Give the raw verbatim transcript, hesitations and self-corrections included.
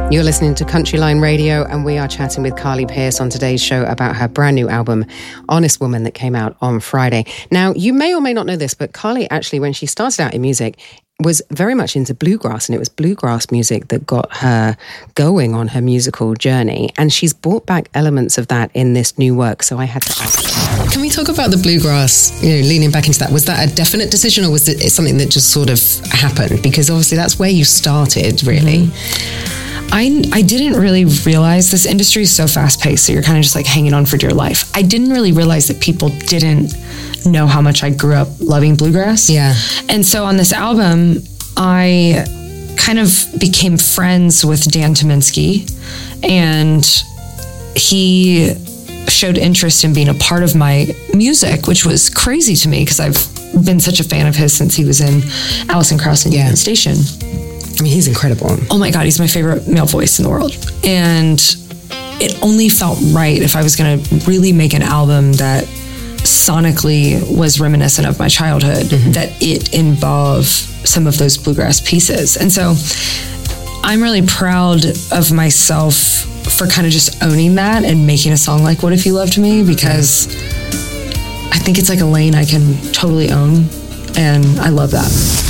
You're listening to Country Line Radio, and we are chatting with Carly Pearce on today's show about her brand new album, Honest Woman, that came out on Friday. Now, you may or may not know this, but Carly actually, when she started out in music, was very much into bluegrass, and it was bluegrass music that got her going on her musical journey. And she's brought back elements of that in this new work. So I had to ask, can we talk about the bluegrass, you know, leaning back into that? Was that a definite decision, or was it something that just sort of happened? Because obviously that's where you started, really. Mm-hmm. I, I didn't really realize this industry is so fast paced, so you're kind of just like hanging on for dear life. I didn't really realize that people didn't know how much I grew up loving bluegrass. Yeah. And so on this album, I kind of became friends with Dan Tyminski, and he showed interest in being a part of my music, which was crazy to me because I've been such a fan of his since he was in Alison Krauss and Union Station. I mean, he's incredible. Oh my God, he's my favorite male voice in the world. And it only felt right if I was going to really make an album that sonically was reminiscent of my childhood, mm-hmm. that it involved some of those bluegrass pieces. And so I'm really proud of myself for kind of just owning that and making a song like What If You Loved Me, because I think it's like a lane I can totally own, and I love that.